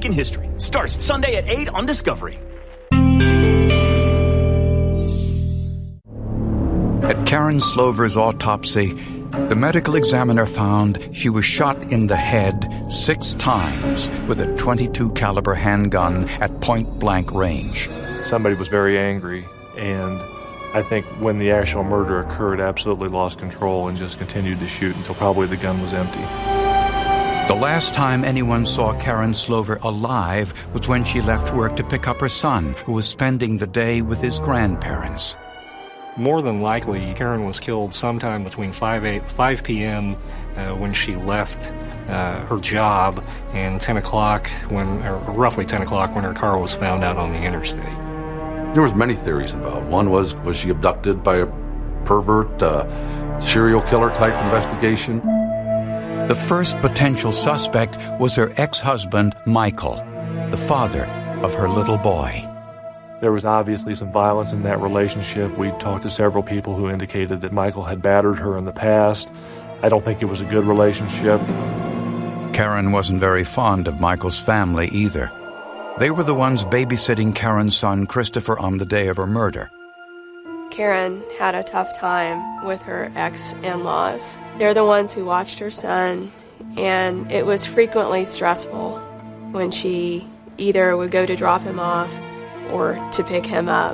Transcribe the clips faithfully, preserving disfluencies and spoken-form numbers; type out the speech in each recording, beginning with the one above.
Ancient History starts Sunday at eight on Discovery. At Karen Slover's autopsy, the medical examiner found she was shot in the head six times with a twenty-two caliber handgun at point-blank range. Somebody was very angry, and I think when the actual murder occurred, absolutely lost control and just continued to shoot until probably the gun was empty. The last time anyone saw Karen Slover alive was when she left work to pick up her son, who was spending the day with his grandparents. More than likely, Karen was killed sometime between five p.m. Uh, when she left uh, her job and ten o'clock, when, or roughly ten o'clock when her car was found out on the interstate. There was many theories involved. One was, was she abducted by a pervert, uh, serial killer type investigation? The first potential suspect was her ex-husband, Michael, the father of her little boy. There was obviously some violence in that relationship. We talked to several people who indicated that Michael had battered her in the past. I don't think it was a good relationship. Karen wasn't very fond of Michael's family either. They were the ones babysitting Karen's son, Christopher, on the day of her murder. Karen had a tough time with her ex-in-laws. They're the ones who watched her son, and it was frequently stressful when she either would go to drop him off or to pick him up.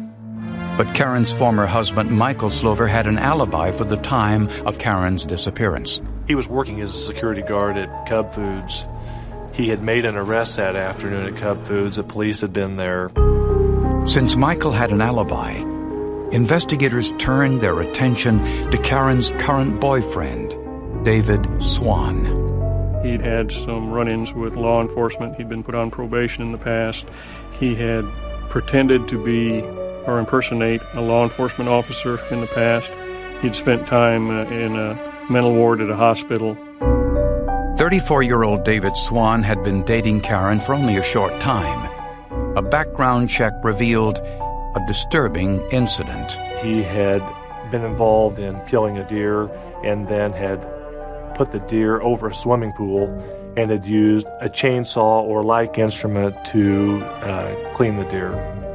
But Karen's former husband, Michael Slover, had an alibi for the time of Karen's disappearance. He was working as a security guard at Cub Foods. He had made an arrest that afternoon at Cub Foods. The police had been there. Since Michael had an alibi, investigators turned their attention to Karen's current boyfriend, David Swan. He'd had some run-ins with law enforcement. He'd been put on probation in the past. He had pretended to be or impersonate a law enforcement officer in the past. He'd spent time uh, in a mental ward at a hospital. thirty-four-year-old David Swan had been dating Karen for only a short time. A background check revealed a disturbing incident. He had been involved in killing a deer and then had put the deer over a swimming pool and had used a chainsaw or like instrument to uh, clean the deer.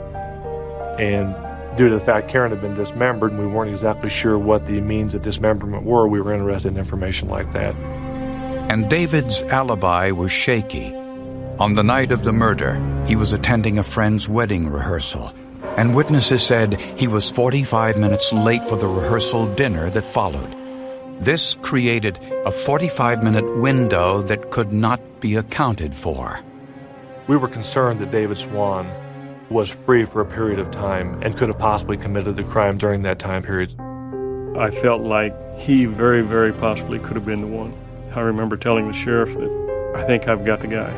And due to the fact Karen had been dismembered and we weren't exactly sure what the means of dismemberment were, we were interested in information like that. And David's alibi was shaky. On the night of the murder, he was attending a friend's wedding rehearsal, and witnesses said he was forty-five minutes late for the rehearsal dinner that followed. This created a forty-five minute window that could not be accounted for. We were concerned that David Swan was free for a period of time and could have possibly committed the crime during that time period. I felt like he very, very possibly could have been the one. I remember telling the sheriff that I think I've got the guy.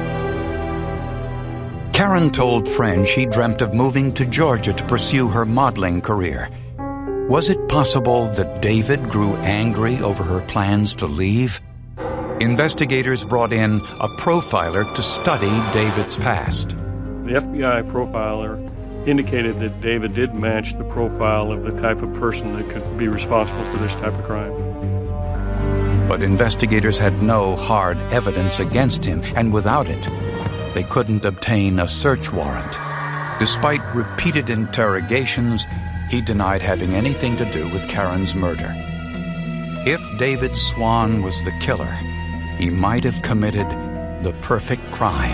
Karen told friends she dreamt of moving to Georgia to pursue her modeling career. Was it possible that David grew angry over her plans to leave? Investigators brought in a profiler to study David's past. The F B I profiler indicated that David did match the profile of the type of person that could be responsible for this type of crime. But investigators had no hard evidence against him, and without it, they couldn't obtain a search warrant. Despite repeated interrogations, he denied having anything to do with Karen's murder. If David Swan was the killer, he might have committed the perfect crime.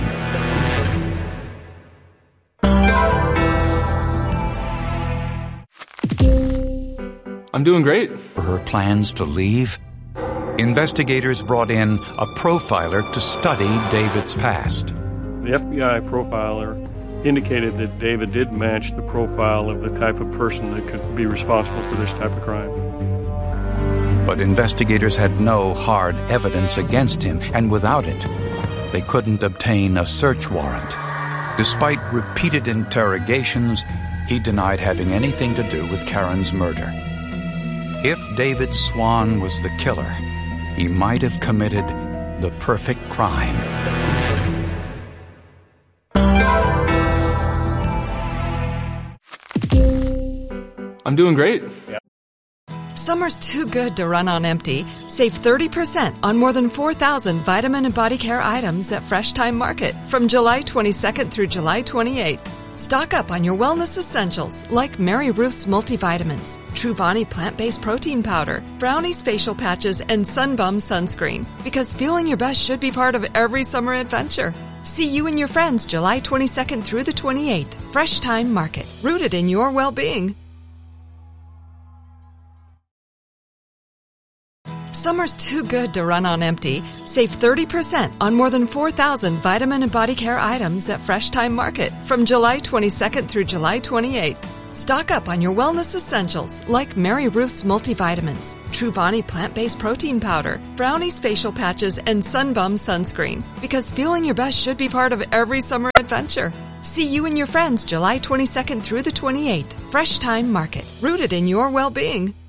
I'm doing great. For her plans to leave, investigators brought in a profiler to study David's past. The F B I profiler indicated that David did match the profile of the type of person that could be responsible for this type of crime. But investigators had no hard evidence against him, and without it, they couldn't obtain a search warrant. Despite repeated interrogations, he denied having anything to do with Karen's murder. If David Swan was the killer, he might have committed the perfect crime. I'm doing great. Summer's too good to run on empty. Save thirty percent on more than four thousand vitamin and body care items at Fresh Time Market from July twenty-second through July twenty-eighth. Stock up on your wellness essentials like Mary Ruth's multivitamins, Truvani plant-based protein powder, Brownie's facial patches, and Sunbum sunscreen. Because feeling your best should be part of every summer adventure. See you and your friends July twenty-second through the twenty-eighth. Fresh Time Market, rooted in your well-being. Summer's too good to run on empty. Save thirty percent on more than four thousand vitamin and body care items at Fresh Time Market from July twenty-second through July twenty-eighth. Stock up on your wellness essentials like Mary Ruth's multivitamins, Truvani plant-based protein powder, Brownie's facial patches, and Sunbum sunscreen. Because feeling your best should be part of every summer adventure. See you and your friends July twenty-second through the twenty-eighth. Fresh Time Market, rooted in your well-being.